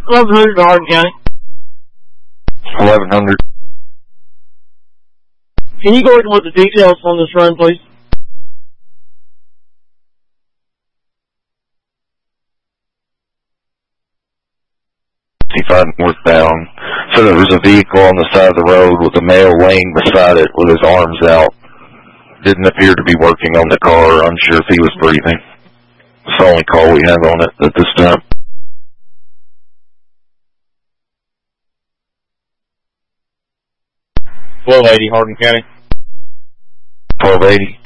1100 to Hardin County. 1100. Can you go into what the details on this run, please? Northbound. So there was a vehicle on the side of the road with a male laying beside it with his arms out. Didn't appear to be working on the car. Unsure if he was breathing. It's the only call we have on it at this time. 1280 Hardin County. 1280.